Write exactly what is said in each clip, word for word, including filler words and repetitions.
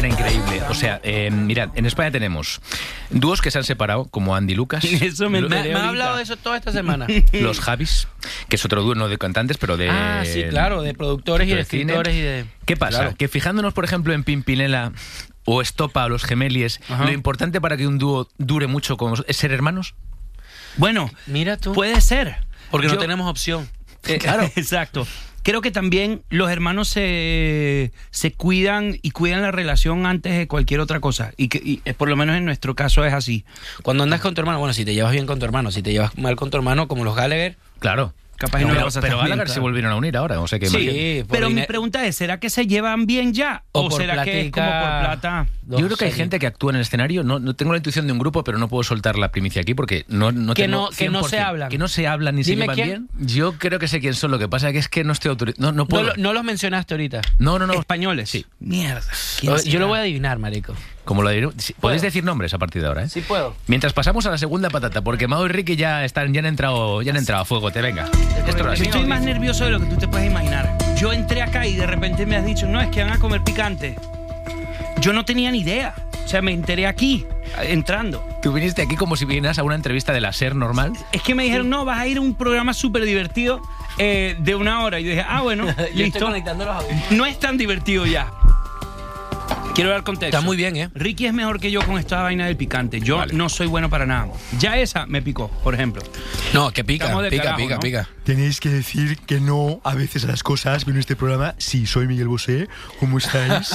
manera increíble. O sea, eh, mirad, en España tenemos dúos que se han separado, como Andy Lucas. Eso me, Me, enteré me ha ahorita. hablado de eso toda esta semana. Los Javis, que es otro dúo no de cantantes, pero de... Ah, sí, claro, de productores y de de cine. escritores y de... ¿Qué pasa? Claro. Que fijándonos, por ejemplo, en Pimpinela o Estopa o Los Gemelies, Ajá. lo importante para que un dúo dure mucho como es ser hermanos. Bueno, Mira tú. puede ser. Porque no Yo- tenemos opción. Eh, Claro. Exacto. Creo que también los hermanos se, se cuidan y cuidan la relación antes de cualquier otra cosa. Y, que, y eh, por lo menos en nuestro caso es así. Cuando andas con tu hermano, bueno, si te llevas bien con tu hermano, si te llevas mal con tu hermano, como los Gallagher, Claro. Capaz y no pero, la pasas pero tan bien, Gallagher se claro. volvieron a unir ahora, o sea que Sí, imagínate. por pero mi dinero- pregunta es, ¿será que se llevan bien ya? ¿O, o por será que es como platica- por plata? dos Yo creo que hay series. gente que actúa en el escenario. No, no tengo la intuición de un grupo, pero no puedo soltar la primicia aquí porque no, no Que tengo no- que no cien por se ciento. hablan. Que no se hablan ni se Dime llevan quién. bien. Yo creo que sé quién son. Lo que pasa es que es que no estoy autorizado. No, no No, puedo. lo- no los mencionaste ahorita. No, no, no. Españoles. Sí. Mierda. Yo, yo lo voy a adivinar, marico. Como lo diré- sí, podéis decir nombres a partir de ahora, ¿eh? Sí puedo. Mientras pasamos a la segunda patata, porque Mao y Ricky ya están, ya han entrado, ya han entrado a fuego. Te venga. Esto lo has Estoy hecho. más nervioso de lo que tú te puedes imaginar. Yo entré acá y de repente me has dicho, no, es que van a comer picante. Yo no tenía ni idea. O sea, me enteré aquí, entrando. Tú viniste aquí como si vinieras a una entrevista de la SER normal. Es que me dijeron, no, vas a ir a un programa súper divertido eh, de una hora. Y yo dije, ah, bueno, Yo estoy listo. conectando los audios. No es tan divertido ya. Quiero dar contexto. Está muy bien, ¿eh? Ricky es mejor que yo con esta vaina del picante. Yo Vale. no soy bueno para nada. Ya esa me picó, por ejemplo. No, que pica, Estamos de pica, carajo, pica, ¿no? pica. Tenéis que decir que no a veces a las cosas. Pero en este programa, sí, soy Miguel Bosé. ¿Cómo estáis?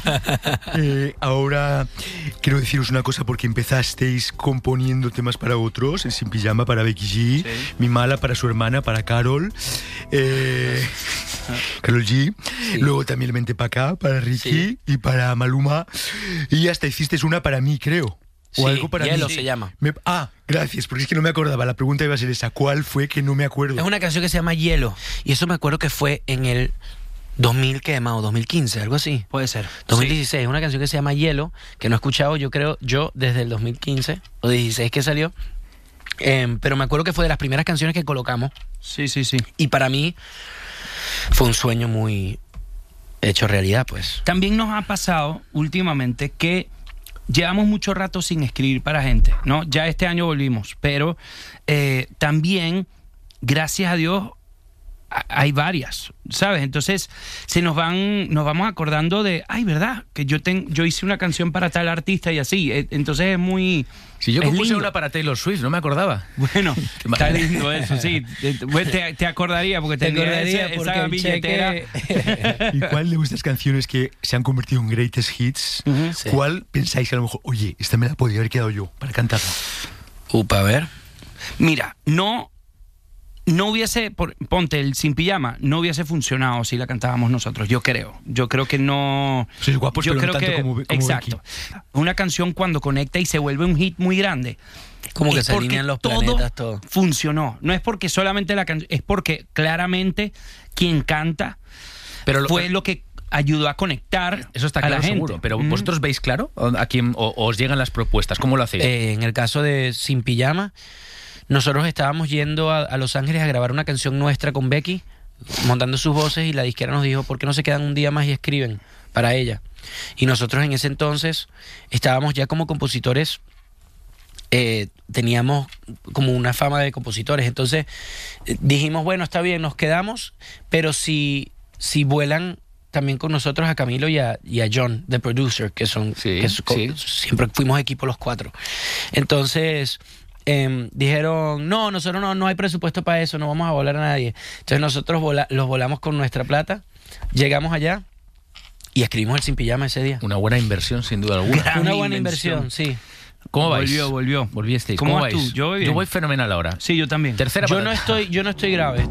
Eh, ahora quiero deciros una cosa porque empezasteis componiendo temas para otros. En Sin Pijama para Becky G, Sí. Mi Mala para su hermana, para Carol. Eh, Carol G. Luego también Mente para acá, para Ricky Sí. y para Maluma. Y hasta hicisteis una para mí, creo. O Sí, algo para Hielo mí. se llama. Me- ah, gracias, porque es que no me acordaba. La pregunta iba a ser esa. ¿Cuál fue que no me acuerdo? Es una canción que se llama Hielo. Y eso me acuerdo que fue en el dos mil, ¿qué, Mao? dos mil quince, algo así. Puede ser. dos mil dieciséis, una canción que se llama Hielo, que no he escuchado, yo creo, yo desde el dos mil quince o dieciséis que salió. Eh, pero me acuerdo que fue de las primeras canciones que colocamos. Sí, sí, sí. Y para mí fue un sueño muy hecho realidad, pues. También nos ha pasado últimamente que llevamos mucho rato sin escribir para gente, ¿no? Ya este año volvimos, pero eh, también, gracias a Dios, a- hay varias, ¿sabes? Entonces se nos van, nos vamos acordando de, ay, ¿verdad? Que yo ten, yo hice una canción para tal artista y así. Eh, Entonces es muy... Si yo es compuse lindo. una para Taylor Swift, no me acordaba. Bueno, está lindo eso, sí. Te, te- te acordaría porque Te tendría acordaría esa, porque esa el billetera. cheque- ¿Y cuál de vuestras canciones que se han convertido en greatest hits, Ujú. Sí. cuál pensáis que a lo mejor, oye, esta me la podría haber quedado yo para cantarla? Upa, a ver. Mira, no, no hubiese, por- ponte el Sin Pijama, no hubiese funcionado si la cantábamos nosotros, yo creo. Yo creo que no... Sois guapos, yo pero creo no tanto que, como, como exacto. Una canción cuando conecta y se vuelve un hit muy grande. Como que es se porque alinean los todo planetas, todo. funcionó. No es porque solamente la canción, es porque claramente quien canta Pero lo- fue lo que ayudó a conectar Eso está a la claro, gente. seguro. Pero Mm. vosotros veis claro a quién o, o os llegan las propuestas. ¿Cómo lo hacéis? Eh, en el caso de Sin Pijama, nosotros estábamos yendo a, a Los Ángeles a grabar una canción nuestra con Becky, montando sus voces, y la disquera nos dijo, ¿por qué no se quedan un día más y escriben para ella? Y nosotros en ese entonces estábamos ya como compositores, eh, teníamos como una fama de compositores, entonces eh, dijimos, bueno, está bien, nos quedamos, pero si, si vuelan también con nosotros a Camilo y a, y a John, the producer, que son Sí, que es- sí. siempre fuimos equipo los cuatro. Entonces eh, dijeron, no, nosotros no, no hay presupuesto para eso, no vamos a volar a nadie. Entonces nosotros vola- los volamos con nuestra plata, llegamos allá y escribimos el Sin Pijama ese día. Una buena inversión, sin duda alguna. Gran Fue una buena invención. inversión, sí. ¿Cómo vais? Volvió, volvió. Volvisteis. ¿Cómo ¿Cómo, vas vais? tú? Yo voy bien. Yo voy fenomenal ahora. Sí, yo también. Tercera Yo patata. no estoy, yo no estoy grave.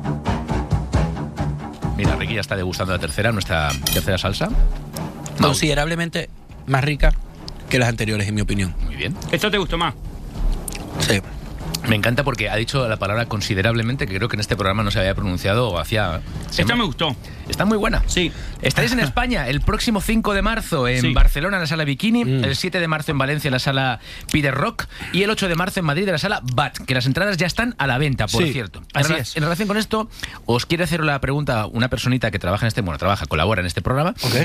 Mira, Ricky ya está degustando la tercera, nuestra tercera salsa. Considerablemente más rica que las anteriores, en mi opinión. Muy bien. ¿Esto te gustó más? Sí. Me encanta porque ha dicho la palabra considerablemente, que creo que en este programa no se había pronunciado hacía... Esta me gustó. Está muy buena. Sí. Estaréis en España el próximo cinco de marzo en Sí. Barcelona en la sala Bikini, Mm. el siete de marzo en Valencia en la sala Pider Rock y el ocho de marzo en Madrid en la sala Bat, que las entradas ya están a la venta, por Sí, cierto. En, así rela- es. en relación con esto, os quiero hacer la pregunta una personita que trabaja en este, bueno, trabaja, colabora en este programa. Ok.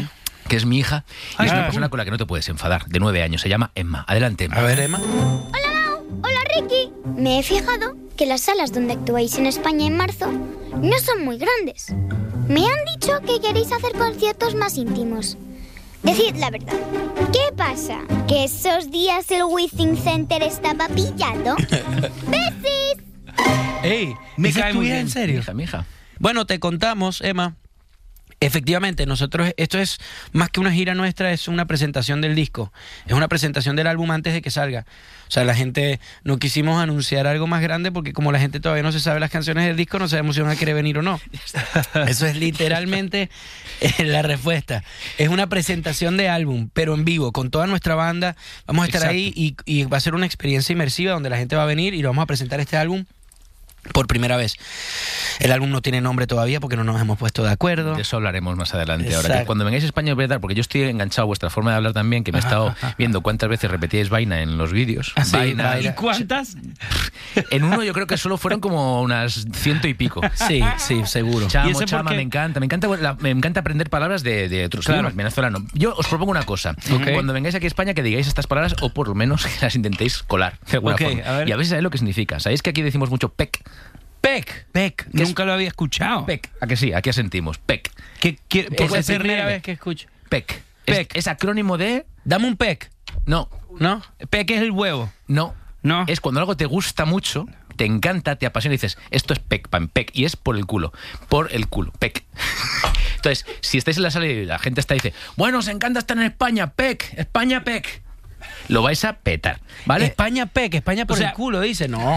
que es mi hija, y Ay, es una ah. persona con la que no te puedes enfadar, de nueve años. Se llama Emma. Adelante, Emma. A ver, Emma. Hola, Mau. Hola, Ricky. Me he fijado que las salas donde actuáis en España en marzo no son muy grandes. Me han dicho que queréis hacer conciertos más íntimos. Decid la verdad. ¿Qué pasa? ¿Que esos días el Withing Center estaba pillado? ¡Besis! Ey, Me ¿esa cae es tu muy hija bien. en serio? Mi hija, mi hija. Bueno, te contamos, Emma. Efectivamente, nosotros, esto es más que una gira nuestra, es una presentación del disco. Es una presentación del álbum antes de que salga. O sea, la gente, no quisimos anunciar algo más grande porque como la gente todavía no se sabe las canciones del disco, no sabemos si van a querer venir o no. Eso es literalmente eh, la respuesta. Es una presentación de álbum, pero en vivo, con toda nuestra banda. Vamos a estar Exacto. ahí y, y va a ser una experiencia inmersiva donde la gente va a venir y lo vamos a presentar este álbum por primera vez. El álbum no tiene nombre todavía porque no nos hemos puesto de acuerdo. De eso hablaremos más adelante. Ahora, Exacto. que cuando vengáis a España os voy a dar, porque yo estoy enganchado a vuestra forma de hablar también, que me he estado viendo cuántas veces repetíais vaina en los vídeos. Ah, sí, Vaina. vaina. ¿Y cuántas? En uno yo creo que solo fueron como unas ciento y pico. Sí, sí, seguro. ¿Y Chamo, ese por chama, qué? me encanta. Me encanta, la- me encanta aprender palabras de, de otros Claro. idiomas, venezolano. Yo os propongo una cosa. Ok. Cuando vengáis aquí a España, que digáis estas palabras o por lo menos que las intentéis colar de alguna Ok, forma. a ver. Y a ver si sabéis lo que significa. ¿Sabéis que aquí decimos mucho pec? Pec. Pec, ¿Qué es? nunca lo había escuchado. Pec. ¿A que sí? Aquí asentimos. Pec. ¿Qué, qué, Es por la qué se primera ríe? vez que escucho. Pec. Es, Pec. es acrónimo de... Dame un pec, No, ¿no? Pec es el huevo. no. No. Es cuando algo te gusta mucho, te encanta, te apasiona y dices, esto es pec, pan, pec. Y es por el culo. Por el culo. Pec. Entonces, si estáis en la sala y la gente está y dice, bueno, os encanta estar en España, pec, España, pec. Lo vais a petar, ¿vale? España pec, España por O sea- el culo, dice. No.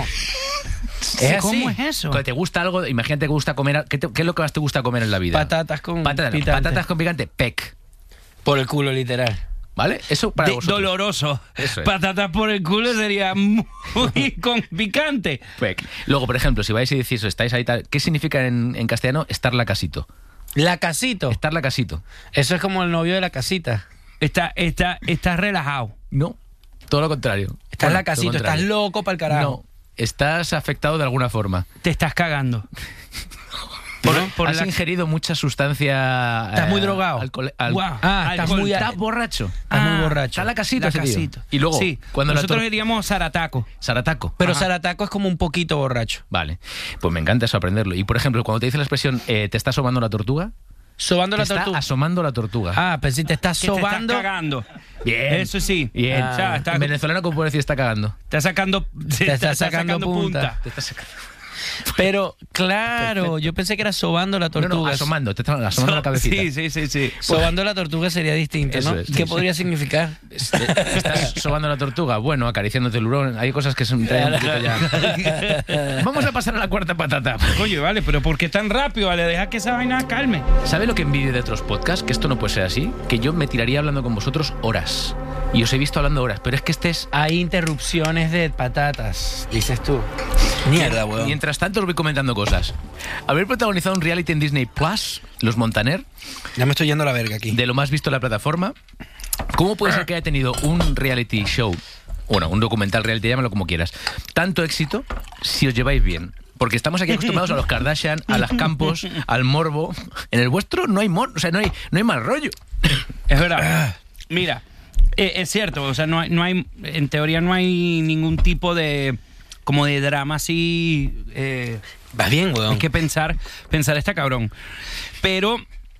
Es así. ¿Cómo es eso? Cuando te gusta algo, imagínate que gusta comer, ¿qué, te- qué es lo que más te gusta comer en la vida? Patatas con Patatas, no, picante. patatas con picante, pec, Por el culo, literal. ¿vale? Eso para De- vosotros. doloroso. Eso es. Patatas por el culo sería muy con picante. Pec. Luego, por ejemplo, si vais y decís, o estáis ahí tal, ¿qué significa en, en castellano estar la casito? La casito. Estar la casito. Eso es como el novio de la casita. Está, está, está relajado. No, todo lo contrario. Estás Bueno, la todo casito, lo estás contrario. loco para el carajo. No, estás afectado de alguna forma. Te estás cagando. Por, ¿No? Por has la- ingerido mucha sustancia. Estás muy drogado. alcohol- al- Guau. Ah, estás Alcohol. muy- Estás borracho. Estás muy Ah, borracho. Está la casita, La ese tío. casito. Y luego, sí, cuando la nosotros tor- diríamos zarataco. Sarataco. Pero Ajá. Sarataco es como un poquito borracho. Vale. Pues me encanta eso, aprenderlo. Y por ejemplo, cuando te dice la expresión, eh, ¿te está asomando la tortuga? Sobando Te la está tortuga. asomando la tortuga. Ah, pensé te estás Que te estás sobando. cagando. Bien. Eso sí. Bien. O sea, está, En venezolano, ¿cómo puedo decir está cagando? está sacando, te está sacando punta. Te está sacando. Pero, claro, yo pensé que era sobando la No, no, tortuga. asomando, te está asomando la cabecita. Sí, sí, sí, sí. Sobando la tortuga sería distinto, Eso ¿no? es, ¿Qué sí, podría significar? ¿Estás sobando la tortuga? Bueno, acariciándote el hurón. Hay cosas que se me traen un poquito ya. Vamos a pasar a la cuarta patata. Oye, vale, pero ¿por qué tan rápido? Vale, deja que esa vaina calme. ¿Sabe lo que envidio de otros podcasts? Que esto no puede ser así. Que yo me tiraría hablando con vosotros horas. Y os he visto hablando horas. Pero es que este es... Hay interrupciones de patatas, dices tú. Mierda, weón. Mientras tanto os voy comentando cosas. Haber protagonizado un reality en Disney Plus, Los Montaner, Ya me estoy yendo a la verga aquí. de lo más visto en la plataforma. ¿Cómo puede ser que haya tenido un reality show, bueno, un documental reality, llámalo como quieras, tanto éxito si os lleváis bien? Porque estamos aquí acostumbrados a los Kardashian, a las Campos, al morbo. En el vuestro no hay mor, o sea, no hay, no hay mal rollo. Es verdad. Mira, eh, es cierto, o sea, no hay, no hay, en teoría no hay ningún tipo de, como de drama así. Eh, Vas bien, weón. hay que pensar, pensar está cabrón. Pero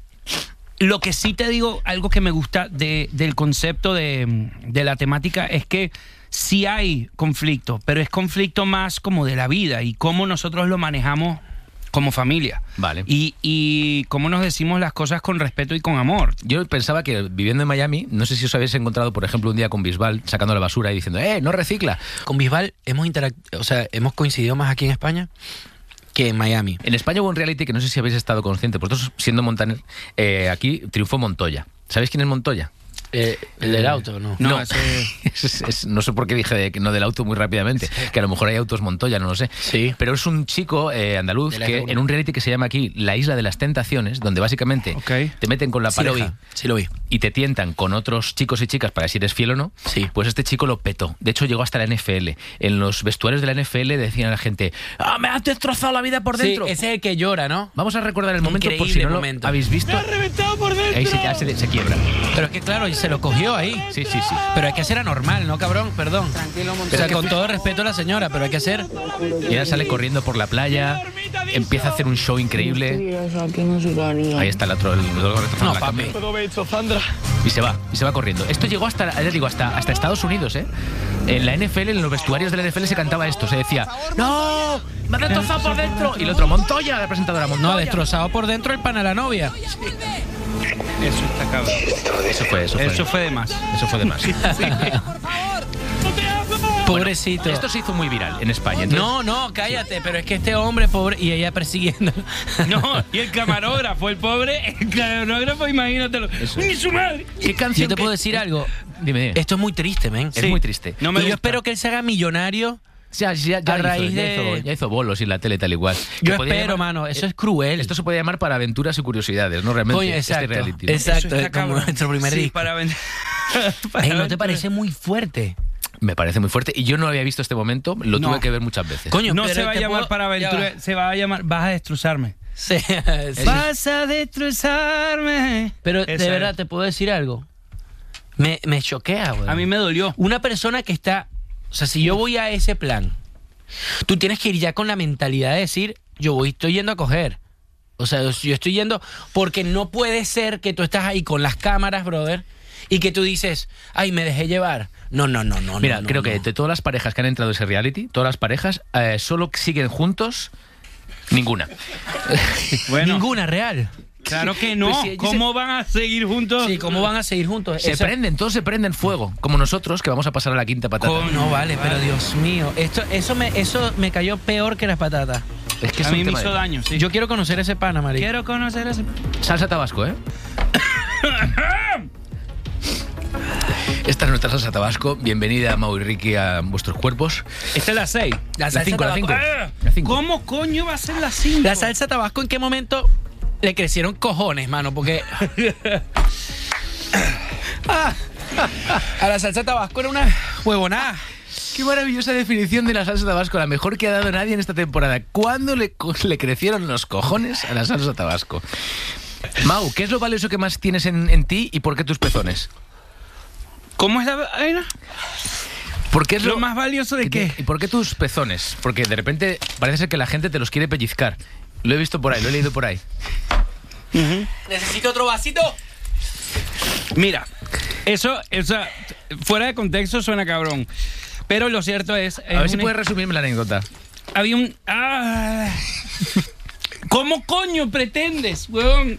lo que sí te digo, algo que me gusta de, del concepto de, de la temática es que sí hay conflicto, pero es conflicto más como de la vida y cómo nosotros lo manejamos como familia. Vale. Y, y cómo nos decimos las cosas con respeto y con amor. Yo pensaba que viviendo en Miami, no sé si os habéis encontrado, por ejemplo, un día con Bisbal sacando la basura y diciendo, ¡eh, no recicla! Con Bisbal hemos interact... o sea, hemos coincidido más aquí en España que en Miami. En España hubo un reality que no sé si habéis estado conscientes. Vosotros, siendo Montaner, eh, aquí triunfó Montoya. ¿Sabéis quién es Montoya? Eh, el del auto, ¿no? No, No. eso es- Es- es- no sé por qué dije de- que no del auto muy rápidamente, que a lo mejor hay autos Montoya, no lo sé. Sí. Pero es un chico eh, andaluz De la que R uno. en un reality que se llama aquí La Isla de las Tentaciones, donde básicamente Ok. te meten con la Sí lo vi, pareja sí lo vi. y te tientan con otros chicos y chicas para ver si eres fiel o no. Sí. Pues este chico lo petó. De hecho, llegó hasta la N F L. En los vestuarios de la N F L decían a la gente: ¡Ah, me has destrozado la vida por dentro! Sí, ese es el que llora, ¿no? Vamos a recordar el momento por si Increíble no lo momento. habéis visto. ¡Me ha reventado por dentro! Ahí se, ya se, se quiebra. Pero es que claro, se lo cogió ahí. Sí, sí, sí. Pero hay que hacer anormal, ¿no, cabrón? Perdón. Tranquilo, O sea, con todo respeto a la señora, pero hay que hacer... Y ella sale corriendo por la playa, empieza a hacer un show increíble. Ahí está el otro, el, el otro retrasando No, la papi. cámara. Y se va, y se va corriendo. Esto llegó hasta, ya digo, hasta, hasta Estados Unidos, ¿eh? En la N F L, en los vestuarios de la N F L se cantaba esto, se decía: ¡No! ¡Me ha destrozado por dentro! Y el otro, Montoya, la presentadora Montoya. No, destrozado por dentro el pan a la novia. Eso está cabrón. Eso fue, eso fue. Eso fue de más. Eso fue de más. Pobrecito. Esto se hizo muy viral en España. Entonces, No, no, cállate, pero es que este hombre pobre y ella persiguiendo. No, y el camarógrafo, el pobre, el camarógrafo, imagínatelo. Eso. ¡Ni su madre! ¿qué canción? Yo te que- puedo decir algo. Dime, dime. Esto es muy triste, men. Es muy triste. No me Y yo gusta. espero que él se haga millonario. Ya, ya, ya a hizo, raíz ya de- hizo- ya hizo bolos y la tele tal igual. Yo Que podía espero, llamar- mano. Eso es cruel. Esto se puede llamar para aventuras y curiosidades, ¿no? Realmente, Coño, exacto. este reality. ¿no? Exacto, Eso está es como cabrón. nuestro primer Sí, disco. para vender. Ey, ¿no te parece muy fuerte? Me parece muy fuerte. Y yo no había visto este momento, lo No. tuve que ver muchas veces. Coño, No pero se va a te llamar puedo- para ya aventura, va. se va a llamar Vas a destrozarme. Sí, sí. Vas a destrozarme. Pero Esa de es. verdad, te puedo decir algo. Me, me choquea, güey. A mí me dolió. Una persona que está... O sea, si yo voy a ese plan, tú tienes que ir ya con la mentalidad de decir, yo voy, estoy yendo a coger. O sea, yo estoy yendo... Porque no puede ser que tú estás ahí con las cámaras, brother, y que tú dices, ay, me dejé llevar. No, no, no, no. Mira, no, creo no, que no. de todas las parejas que han entrado en ese reality, todas las parejas eh, solo siguen juntos ninguna. Bueno, Ninguna real. claro que no. Pues si ellos ¿Cómo van a seguir juntos? Sí, ¿cómo van a seguir juntos? Se Esa- prenden, todos se prenden fuego, como nosotros, que vamos a pasar a la quinta patata. Con- No vale, pero Dios mío, esto, eso me, eso me cayó peor que las patatas. Es que es A un mí me tema hizo de- daño, sí. Yo quiero conocer ese pana, Mari. quiero conocer a ese... Salsa tabasco, ¿eh? Esta es nuestra salsa tabasco. Bienvenida, Mau y Ricky, a vuestros cuerpos. Esta es la seis. La La salsa cinco, la tabasco. cinco. Ah, La cinco. ¿Cómo coño va a ser la cinco? La salsa tabasco, ¿en qué momento le crecieron cojones, mano? Porque a la salsa tabasco era una huevonada. Qué maravillosa definición de la salsa tabasco, la mejor que ha dado nadie en esta temporada. ¿Cuándo le, co- le crecieron los cojones a la salsa tabasco? Mau, ¿qué es lo valioso que más tienes en, en ti y por qué tus pezones? ¿Cómo es la vaina? ¿Por qué es ¿Lo más valioso de qué? ¿Y por qué tus pezones? Porque de repente parece ser que la gente te los quiere pellizcar. Lo he visto por ahí, lo he leído por ahí. Necesito otro vasito. Mira, eso, eso, fuera de contexto suena cabrón. Pero lo cierto es... A ver si una- puedes resumirme la anécdota. Había un... ah, ¿Cómo coño pretendes, huevón?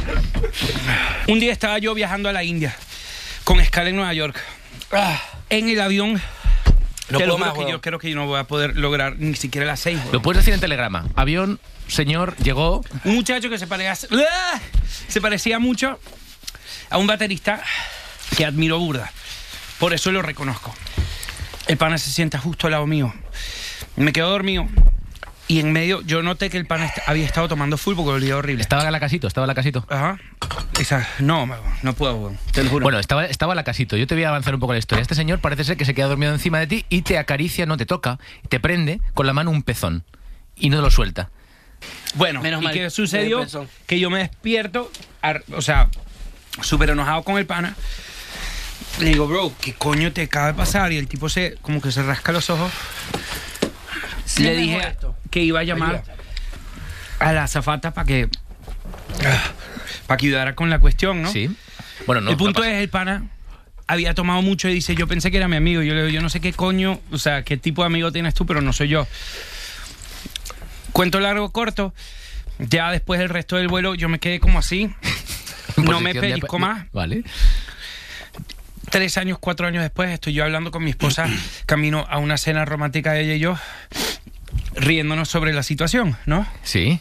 Un día estaba yo viajando a la India, con escala en Nueva York. Ah, en el avión... No te puedo lo juro más, que huevón. yo creo que yo no voy a poder lograr ni siquiera las seis, huevón. Lo puedes decir en telegrama. Avión, señor, llegó. Un muchacho que se parecía, ¡Ah! se parecía mucho a un baterista que admiro burda. Por eso lo reconozco. El pana se sienta justo al lado mío. Me quedo dormido. Y en medio, yo noté que el pana est- había estado tomando full porque olía horrible. Estaba la casito, estaba la casito. Ajá. Esa, no, no, no puedo, weón. Te lo juro. Bueno, estaba, estaba la casito. Yo te voy a avanzar un poco la historia. Este señor parece ser que se queda dormido encima de ti y te acaricia, no te toca, te prende con la mano un pezón y no lo suelta. Bueno, Menos ¿y mal, qué sucedió? me pensó. Que yo me despierto, ar- o sea, súper enojado con el pana. Le digo, bro, ¿qué coño te acaba de pasar? Y el tipo se, como que se rasca los ojos. Sí, Le mejor dije esto. que iba a llamar a la azafata para que, para que ayudara con la cuestión, ¿no? Sí. Bueno, no. el punto no pasa. es, el pana había tomado mucho y dice, yo pensé que era mi amigo. Yo le digo, yo no sé qué coño, o sea, qué tipo de amigo tienes tú, pero no soy yo. Cuento largo, corto. Ya después del resto del vuelo yo me quedé como así. No me Posición de- pellizco más. Vale. Tres años, cuatro años después, estoy yo hablando con mi esposa, camino a una cena romántica ella y yo, riéndonos sobre la situación, ¿no? Sí.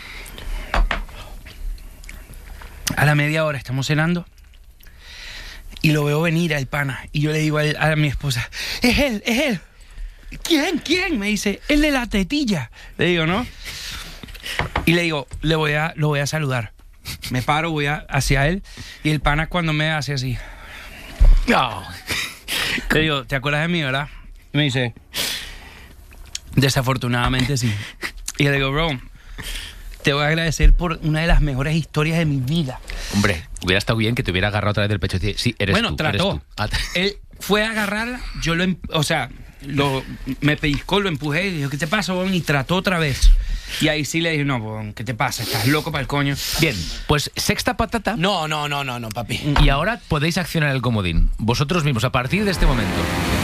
A la media hora estamos cenando Y lo veo venir al pana. Y yo le digo a, él, a mi esposa, es él, es él. ¿Quién? ¿Quién? Me dice, el de la tetilla. Le digo, ¿no? Y le digo, le voy a, lo voy a saludar. Me paro, voy a, hacia él. Y el pana cuando me hace así. No. Le digo, ¿te acuerdas de mí, verdad? Y me dice, desafortunadamente sí. Y le digo, bro, te voy a agradecer por una de las mejores historias de mi vida. Hombre, hubiera estado bien que te hubiera agarrado otra vez del pecho y decir, sí, eres bueno, tú. trató. Eres tú. Ah, Él fue a agarrarla, yo lo, em- o sea, lo, me pellizcó, lo empujé y dijo, ¿qué te pasa, bon? Y trató otra vez. Y ahí sí le dije, no, bon, ¿qué te pasa? Estás loco para el coño. Bien, pues sexta patata. No, no, no, no, no, papi. Y ahora podéis accionar el comodín. Vosotros mismos, a partir de este momento.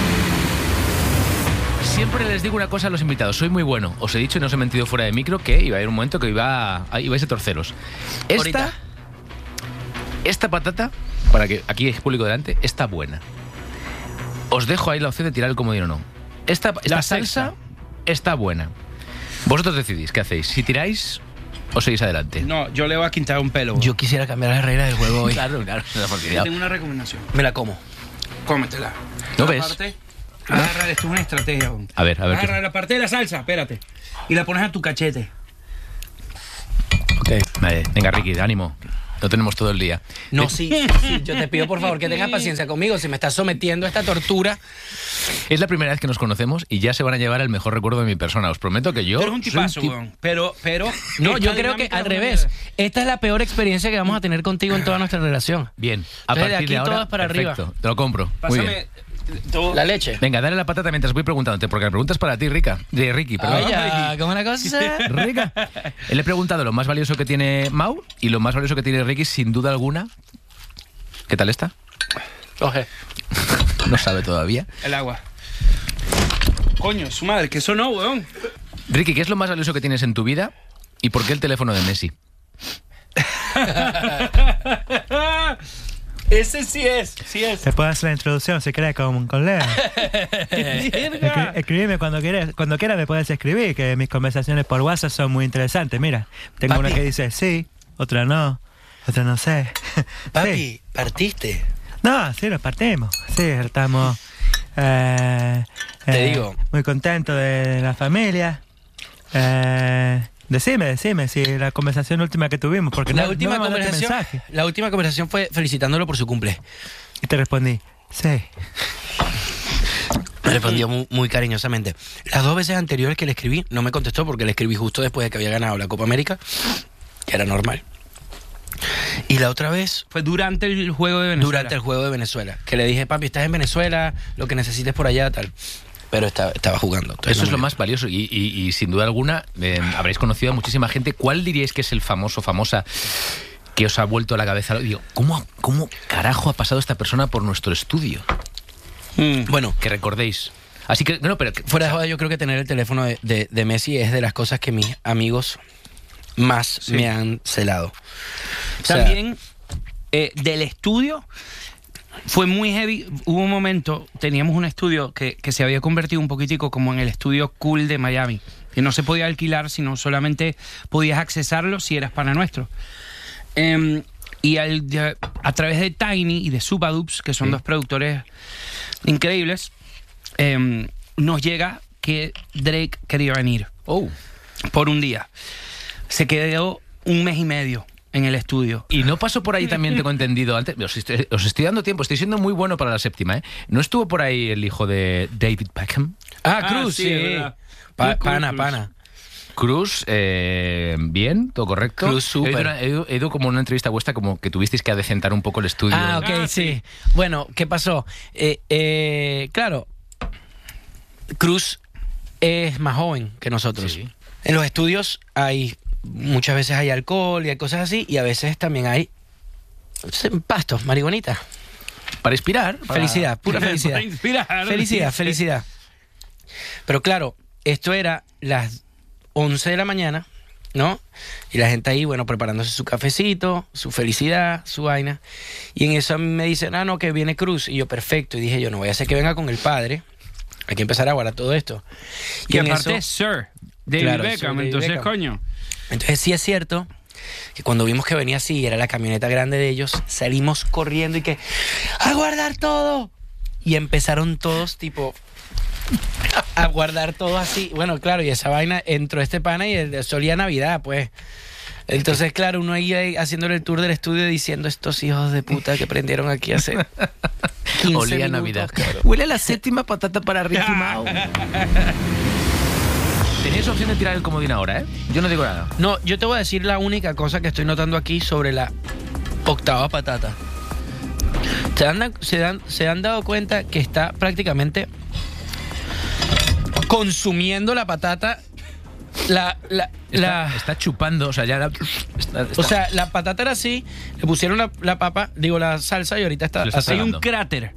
Siempre les digo una cosa a los invitados. Soy muy bueno. Os he dicho y no os he mentido fuera de micro que iba a haber un momento que iba a, ibais a torceros. Esta, Ahorita. esta patata, para que aquí hay público delante, está buena. Os dejo ahí la opción de tirar el comodín o no. Esta, esta La salsa sexta. está buena. Vosotros decidís qué hacéis. Si tiráis o seguís adelante. No, yo le voy a quitar un pelo. Yo quisiera cambiar las reglas del juego hoy. Claro, claro. no, porque Yo ya- tengo una recomendación. Me la como. Cómetela. ¿No La ves? parte- agarra, esto es una estrategia. bon. A ver, a ver qué- Agarra la parte de la salsa, espérate. Y la pones a tu cachete. Ok. Vale, venga, Ricky, ánimo. No tenemos todo el día. No, sí, sí, sí, yo te pido por favor que tengas paciencia conmigo. Si me estás sometiendo a esta tortura. Es la primera vez que nos conocemos y ya se van a llevar el mejor recuerdo de mi persona. Os prometo que yo... Tú eres un soy tipazo, tip- weón. Pero, pero... No, yo esta creo que dinámica al es una revés. mierda. Esta es la peor experiencia que vamos a tener contigo en toda nuestra relación. Bien, a Entonces, de partir de, aquí ahora... todas para arriba. perfecto, te lo compro. Muy Pásame bien. todo. La leche. Venga, dale la patata mientras voy preguntándote, porque la pregunta es para ti, Rica. De Ricky, perdón. Ay, ya, ¿cómo una cosa? Rica. Le he preguntado lo más valioso que tiene Mau y lo más valioso que tiene Ricky, sin duda alguna. ¿Qué tal está? Oje. No sabe todavía. El agua. Coño, su madre, que eso no, weón. Ricky, ¿qué es lo más valioso que tienes en tu vida y por qué el teléfono de Messi? Ese sí es, sí es. Te puedo hacer la introducción si querés con, con Leo. Escri- escribime cuando quieras, cuando quieras me puedes escribir, que mis conversaciones por WhatsApp son muy interesantes. Mira, tengo Papi. una que dice sí, otra no, otra no sé. Papi, Sí. partiste. No, sí, nos partimos. Sí, estamos eh, Te eh, digo. muy contentos de la familia. Eh, decime, decime si la conversación última que tuvimos, porque La no, última no me mandaste conversación, mensaje. la última conversación fue felicitándolo por su cumple. Y te respondí, sí. Me respondió muy, muy cariñosamente. Las dos veces anteriores que le escribí, no me contestó porque le escribí justo después de que había ganado la Copa América, que era normal. Y la otra vez, Fue durante el juego de Venezuela. durante el juego de Venezuela, que le dije, papi, estás en Venezuela, lo que necesites por allá, tal. Pero estaba, estaba jugando. entonces Eso no es me lo dio. más valioso y, y- y sin duda alguna eh, habréis conocido a muchísima gente. ¿Cuál diríais que es el famoso, famosa que os ha vuelto a la cabeza? Digo, ¿cómo, ¿cómo carajo ha pasado esta persona por nuestro estudio? Mm. Bueno, Que recordéis. Así que, no, pero... fuera de joda, yo creo que tener el teléfono de, de- de Messi es de las cosas que mis amigos más Sí. me han celado. O sea, También eh, del estudio fue muy heavy. Hubo un momento, teníamos un estudio que, que se había convertido un poquitico como en el estudio cool de Miami, que no se podía alquilar, sino solamente podías accesarlo si eras pana nuestro. Em, y al- de- a través de Tiny y de Supadubs, que son Sí. dos productores increíbles, em, nos llega que Drake quería venir Oh. por un día. Se quedó un mes y medio en el estudio. Y no pasó por ahí también, tengo entendido antes. Os estoy, os estoy dando tiempo, estoy siendo muy bueno para la séptima, ¿eh? ¿No estuvo por ahí el hijo de David Beckham? Ah, Ah, Cruz, sí, sí. es verdad. Pa- Cruz, pana, Cruz. pana. Cruz, eh, bien, todo correcto. Cruz, súper. He oído una- He oído, he oído como una entrevista vuestra como que tuvisteis que adecentar un poco el estudio. Ah, ok, Ah, sí. Bueno, ¿qué pasó? Eh, eh, claro, Cruz es más joven que nosotros. Sí. En los estudios hay, muchas veces hay alcohol y hay cosas así, y a veces también hay pastos, marihuanita. Para inspirar. para- Felicidad, pura felicidad. Para inspirar. Felicidad, felicidad. Pero claro, esto era las once de la mañana, ¿no? Y la gente ahí, bueno, preparándose su cafecito, su felicidad, su vaina. Y en eso a mí me dicen, ah, no, que viene Cruz. Y yo, perfecto. Y dije yo, no voy a hacer que venga con el padre. Hay que empezar a guardar todo esto. Y en aparte eso- es Sir David Claro, Beckham, Sir David entonces, Beckham. coño. entonces sí es cierto que cuando vimos que venía así, era la camioneta grande de ellos, salimos corriendo y que ¡a guardar todo! Y empezaron todos tipo a guardar todo así. Bueno, claro, y esa vaina entró este pana y el- solía Navidad, pues. Entonces, claro, uno ahí ahí haciéndole el tour del estudio diciendo estos hijos de puta que prendieron aquí hace quince Olía a minutos, Navidad. claro. Huele a la séptima patata para Ricky Mau. Tenéis opción de tirar el comodín ahora, ¿eh? Yo no digo nada. No, yo te voy a decir la única cosa que estoy notando aquí sobre la octava patata. ¿Se han, se dan- se han dado cuenta que está prácticamente consumiendo la patata? La, la, Está, la- está chupando, o sea, ya la, está- está- o sea, la patata era así, le pusieron la, la papa, digo la salsa y ahorita está, Se lo está así. Hay un tragando. cráter.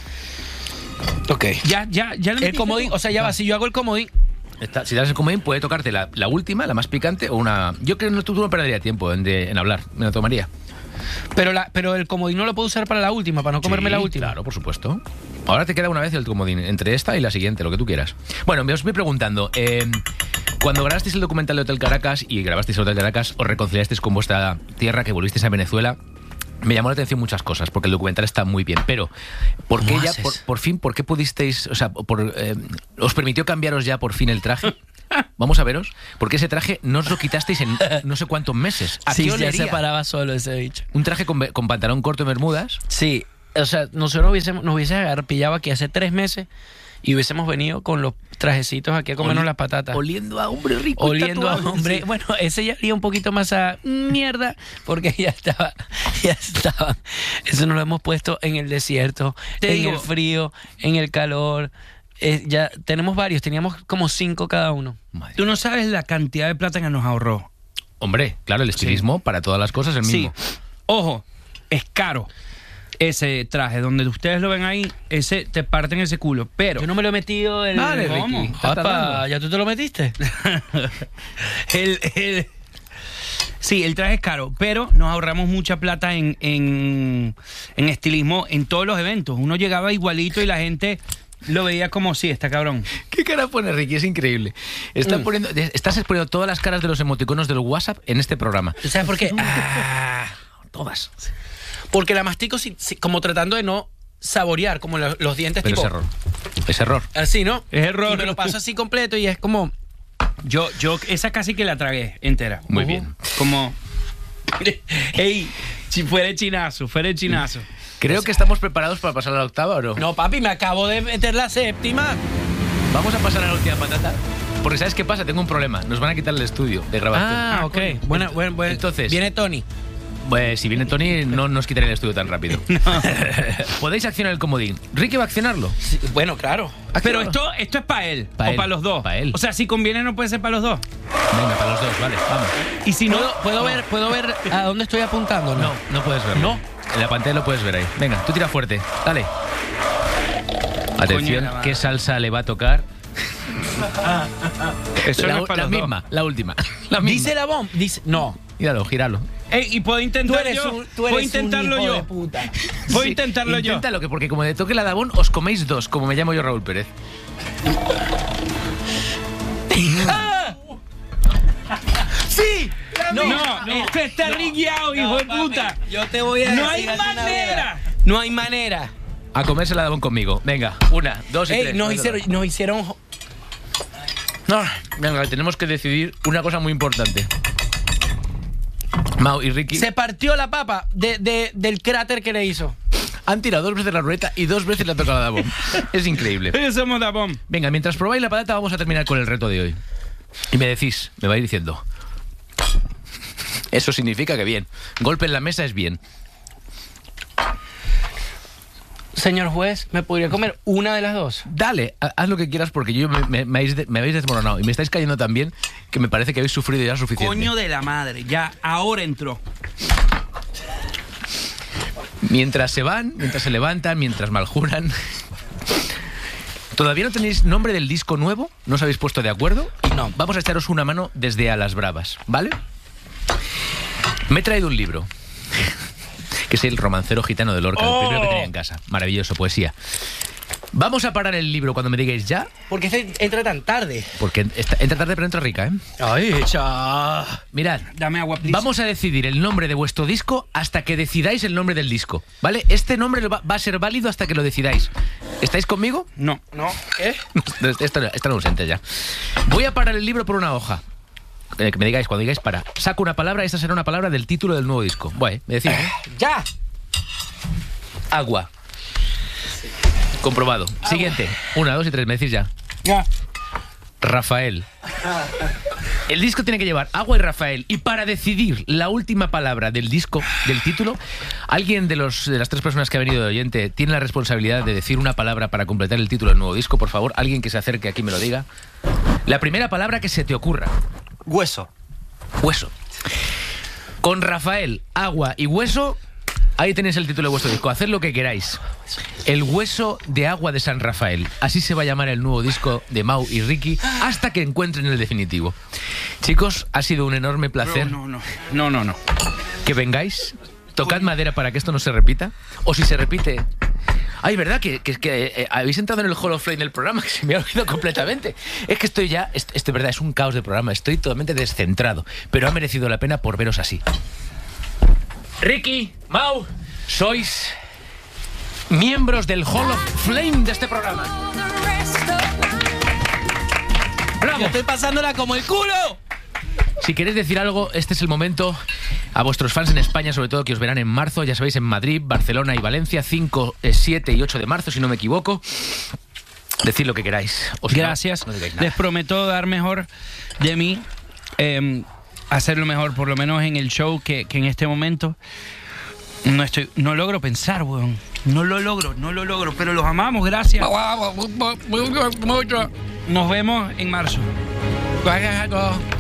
Ok. Ya, ya, ya lo El metiste comodín, tú. o sea, ya va, si yo hago el comodín, está- si das el comodín, puede tocarte la, la última, la más picante, o una. Yo creo que no, tú, tú no perdería tiempo en, de- en hablar, me lo tomaría. pero, la, pero el comodín no lo puedo usar para la última, para no comerme Sí, la última. Claro, por supuesto. Ahora te queda una vez el comodín, entre esta y la siguiente, lo que tú quieras. Bueno, me os voy preguntando, eh, cuando grabasteis el documental de Hotel Caracas y grabasteis el Hotel Caracas, os reconciliasteis con vuestra tierra, que volvisteis a Venezuela. Me llamó la atención muchas cosas, porque el documental está muy bien. Pero, ¿por qué ¿Cómo ya, haces? por, por fin, por qué pudisteis, o sea, por, eh, os permitió cambiaros ya por fin el traje? Vamos a veros, porque ese traje no os lo quitasteis en no sé cuántos meses. ¿A Sí, qué ya olería? se paraba solo ese bicho. Un traje con, con pantalón corto y bermudas. Sí, o sea, nosotros hubiésemos, nos hubiese agar- pillado aquí hace tres meses y hubiésemos venido con los trajecitos aquí a comernos Oli- las patatas. Oliendo a hombre rico. y Oliendo a tatuado. hombre. Bueno, ese ya olía un poquito más a mierda porque ya estaba, ya estaba. Eso nos lo hemos puesto en el desierto, Te en digo- el frío, en el calor. Eh, ya tenemos varios, teníamos como cinco cada uno. Madre. Tú no sabes la cantidad de plata que nos ahorró. Hombre, claro, el estilismo para todas las cosas es el mismo. Sí. Ojo, es caro ese traje. Donde ustedes lo ven ahí, ese te parten ese culo. Pero Yo no me lo he metido el... Vale, ¿cómo? Ricky. Está Apa, tardando. ¿ya tú te lo metiste? el, el- sí, el traje es caro, pero nos ahorramos mucha plata en, en, en estilismo en todos los eventos. Uno llegaba igualito y la gente lo veía como, sí, está cabrón. ¿Qué cara pone Ricky? Es increíble. Está Mm. poniendo, estás exponiendo todas las caras de los emoticonos del WhatsApp en este programa. ¿Tú sabes por qué? Ah, Todas. porque la mastico si- si- como tratando de no saborear, como lo- los dientes Pero tipo... es error. Es error. Así, ¿no? Es error. Y me lo paso así completo y es como... Yo, yo, esa casi que la tragué entera. Muy Ujú. bien. Como, ey, si fuera el chinazo, fuera el chinazo. Creo que estamos preparados para pasar a la octava, ¿o no? No, papi, me acabo de meter la séptima. Vamos a pasar a la última patata. Porque ¿sabes qué pasa? Tengo un problema. Nos van a quitar el estudio de grabación. Ah, ok. Buena, buena, buena. Entonces- Viene Tony. Pues si viene Tony, no nos quitaré el estudio tan rápido. Podéis accionar el comodín. Ricky va a accionarlo. Sí, bueno, claro. Pero esto, esto es para él, Pa' o él, para los dos. pa' él. O sea, si conviene no puede ser para los dos. Venga, para los dos, vale, vamos. Y si no, ¿Puedo, puedo ver, ¿Puedo ver a dónde estoy apuntando? No, no puedes verlo. No. En la pantalla lo puedes ver ahí. Venga, tú tira fuerte. Dale. Atención, la madre. ¿qué salsa le va a tocar? eso la no es para la los dos. misma, la última. La misma. Dice la bomba. Dice, no. Míralo, gíralo. Ey, y puedo intentar yo. tú Puedo eres intentarlo un hijo yo. de puta. Puedo Sí, intentarlo yo. Inténtalo, que porque como le toque la Dabón, os coméis dos, como me llamo yo Raúl Pérez. ¡Sí! No, no, este está rigueado, hijo de puta. Yo te voy a No decir hay así una manera. verdad. No hay manera. A comerse la Dabón conmigo. Venga, una, dos y Ey, tres. nos Venga, hicieron, nos hicieron... No, venga, tenemos que decidir una cosa muy importante. Mau y Ricky Se partió la papa de, de- del cráter que le hizo. han tirado dos veces la ruleta y dos veces le ha tocado la Dabón. Es increíble. Ellos somos da bomb. Venga, mientras probáis la patata vamos a terminar con el reto de hoy. Y me decís, me vais diciendo. Eso significa que bien. Golpe en la mesa es bien. Señor juez, ¿me podría comer una de las dos? Dale, ha- haz lo que quieras porque yo me, me- me habéis de- me habéis desmoronado y me estáis cayendo tan bien que me parece que habéis sufrido ya suficiente. Coño de la madre, ya ahora entró. Mientras se van, mientras se levantan, mientras maljuran. ¿Todavía no tenéis nombre del disco nuevo? ¿No os habéis puesto de acuerdo? No. Vamos a echaros una mano desde a las bravas, ¿vale? Me he traído un libro, que es El romancero gitano de Lorca, el primero que tenía en casa. Maravilloso, poesía. Vamos a parar el libro cuando me digáis ya, ¿Por qué se entra tan tarde? porque está- entra tarde pero entra rica, ¿eh? Ay, cha. Mirad, Dame agua, please. vamos a decidir el nombre de vuestro disco hasta que decidáis el nombre del disco, ¿vale? Este nombre lo va, va a ser válido hasta que lo decidáis. ¿Estáis conmigo? No. No, ¿qué? Esto, esto no ausente ya. Voy a parar el libro por una hoja. Eh, que me digáis, cuando digáis para. Saco una palabra, esta será una palabra del título del nuevo disco. Bueno, me decís, ¿eh? ¡Ya! Agua. Comprobado. Siguiente. Una, dos y tres. Me decís ya. Ya. Rafael. El disco tiene que llevar agua y Rafael. Y para decidir la última palabra del disco, del título, alguien de, los, de las tres personas que ha venido de oyente tiene la responsabilidad de decir una palabra para completar el título del nuevo disco. Por favor, alguien que se acerque aquí me lo diga. La primera palabra que se te ocurra. Hueso. Hueso. Con Rafael, agua y hueso, ahí tenéis el título de vuestro disco. Haced lo que queráis. El hueso de agua de San Rafael. Así se va a llamar el nuevo disco de Mau y Ricky hasta que encuentren el definitivo. Chicos, ha sido un enorme placer No, no, no, no, no. que vengáis. Tocad madera para que esto no se repita. O si se repite... Ay, ¿verdad? Que, que, que eh, habéis entrado en el Hall of Fame del programa, que se me ha olvidado completamente. Es que estoy ya... Esto, esto, verdad, es un caos de programa. Estoy totalmente descentrado. Pero ha merecido la pena por veros así. Ricky, Mau, sois miembros del Hall of Fame de este programa. ¡Bravo! Yo estoy pasándola como el culo. Si queréis decir algo, este es el momento. A vuestros fans en España, sobre todo, que os verán en marzo, ya sabéis, en Madrid, Barcelona y Valencia, cinco, siete y ocho de marzo, si no me equivoco. Decid lo que queráis. O si no, Gracias. no digáis nada. Les prometo dar mejor de mí, eh, hacerlo mejor, por lo menos en el show, que, que en este momento no estoy, no logro pensar, weón. No lo logro, no lo logro, pero los amamos, gracias. Nos vemos en marzo. Gracias a todos.